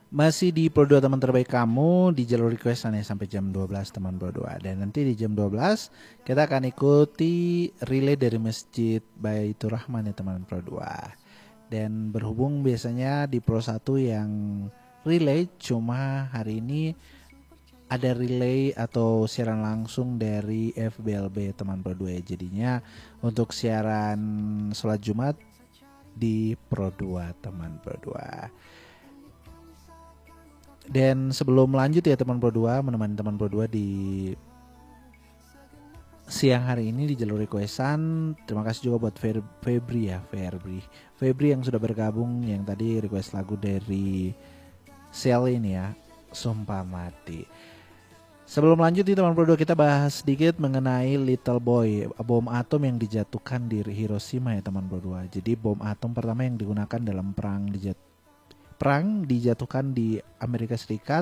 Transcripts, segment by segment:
Masih di Pro 2 teman terbaik kamu di jalur request nih sampai jam 12 teman Pro 2. Dan nanti di jam 12 kita akan ikuti relay dari Masjid Baitur Rahman ya teman Pro 2. Dan berhubung biasanya di Pro 1 yang relay, cuma hari ini ada relay atau siaran langsung dari FBLB teman Pro 2 ya. Jadinya untuk siaran sholat Jumat di Pro 2 teman Pro 2. Dan sebelum lanjut ya teman Pro 2, menemani teman Pro 2 di siang hari ini di jalur requestan. Terima kasih juga buat Febri yang sudah bergabung, yang tadi request lagu dari Sel ini ya, Sumpah Mati. Sebelum lanjut nih teman Pro 2, kita bahas sedikit mengenai Little Boy, bom atom yang dijatuhkan di Hiroshima ya teman Pro 2. Jadi bom atom pertama yang digunakan dalam perang dijatuhkan di Amerika Serikat,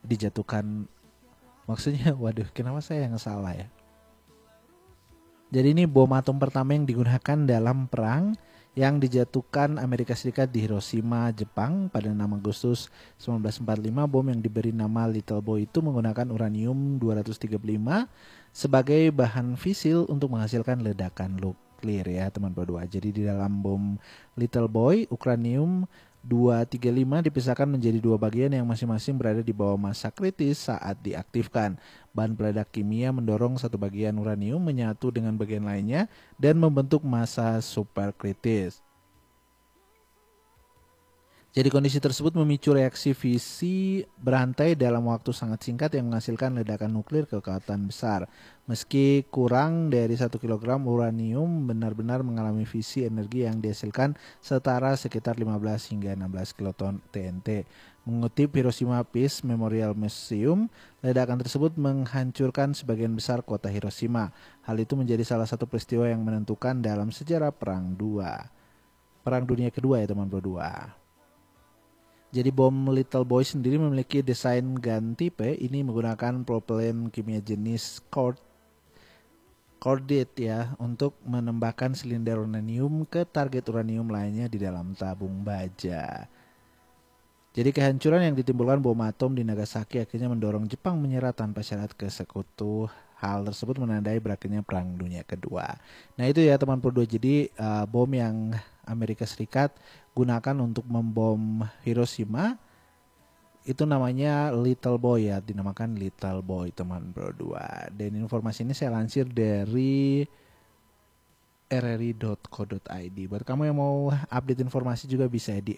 maksudnya waduh kenapa saya yang salah ya. Jadi ini bom atom pertama yang digunakan dalam perang yang dijatuhkan Amerika Serikat di Hiroshima, Jepang pada 6 Agustus 1945. Bom yang diberi nama Little Boy itu menggunakan uranium 235 sebagai bahan fisil untuk menghasilkan ledakan nuklir ya teman Pro 2. Jadi di dalam bom Little Boy, uranium 235 dipisahkan menjadi dua bagian yang masing-masing berada di bawah massa kritis saat diaktifkan. Bahan peledak kimia mendorong satu bagian uranium menyatu dengan bagian lainnya dan membentuk massa superkritis. Jadi kondisi tersebut memicu reaksi fisi berantai dalam waktu sangat singkat yang menghasilkan ledakan nuklir kekuatan besar. Meski kurang dari 1 kg uranium benar-benar mengalami fisi energi yang dihasilkan setara sekitar 15 hingga 16 kiloton TNT. Mengutip Hiroshima Peace Memorial Museum, ledakan tersebut menghancurkan sebagian besar kota Hiroshima. Hal itu menjadi salah satu peristiwa yang menentukan dalam sejarah Perang Dunia Kedua ya teman Pro 2. Jadi bom Little Boy sendiri memiliki desain gantipe. Ini menggunakan propilen kimia jenis cordate ya untuk menembakkan silinder uranium ke target uranium lainnya di dalam tabung baja. Jadi kehancuran yang ditimbulkan bom atom di Nagasaki akhirnya mendorong Jepang menyerah tanpa syarat ke sekutu. Hal tersebut menandai berakhirnya Perang Dunia Kedua. Nah itu ya teman Pro 2. Jadi bom yang Amerika Serikat gunakan untuk membom Hiroshima itu namanya Little Boy ya, dinamakan Little Boy teman Pro 2. Dan informasi ini saya lansir dari rri.co.id. Buat kamu yang mau update informasi juga bisa di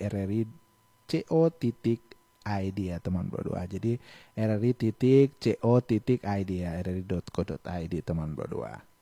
rri.co.id ya teman Pro 2. Jadi rri.co.id ya, rri.co.id teman Pro 2.